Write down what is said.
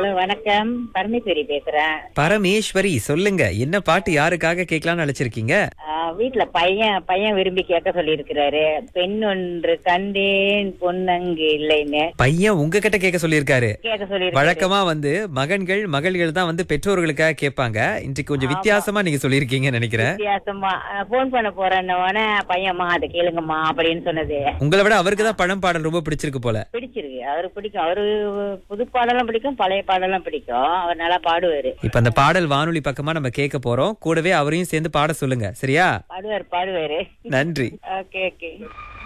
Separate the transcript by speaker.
Speaker 1: Hello, வணக்கம். பரமேஸ்வரி பேசுறேன்.
Speaker 2: பரமேஸ்வரி, சொல்லுங்க, என்ன பாட்டு யாருக்காக கேட்கலாம்னு அழைச்சிருக்கீங்க?
Speaker 1: வீட்டுல பையன் பையன் விரும்பி கேட்க சொல்லியிருக்கிறாரு. பெண் ஒன்று கண்டேன் பொன்னங்கு இல்லைன்னு
Speaker 2: பையன் உங்ககிட்ட கேட்க சொல்லியிருக்காரு.
Speaker 1: கேட்க சொல்லியிருக்காரு.
Speaker 2: வழக்கமா மகன்கள் மகள்கள் தான் பெற்றோர்களுக்காக கேட்பாங்க. இன்றைக்கு கொஞ்சம் வித்தியாசமா நீங்க சொல்லியிருக்கீங்கன்னு நினைக்கிறேன்.
Speaker 1: வித்தியாசமா போன் பண்ண போறேன்னு பையன்மா அதை கேளுங்கம்மா அப்படின்னு சொன்னது.
Speaker 2: உங்களை விட அவருக்கு தான் படம் பாடல் ரொம்ப பிடிச்சிருக்கு போல.
Speaker 1: பிடிச்சிருக்கு, அவருக்கு பிடிக்கும். அவரு புது பாடலும் பிடிக்கும், பழைய பாடலும் பிடிக்கும். அவர் நல்லா பாடுவாரு.
Speaker 2: இப்ப அந்த பாடல் வானொலி பக்கமா நம்ம கேட்க போறோம். கூடவே அவரையும் சேர்ந்து பாட சொல்லுங்க, சரியா?
Speaker 1: பாடுவாரு.
Speaker 2: நன்றி.
Speaker 1: Okay okay.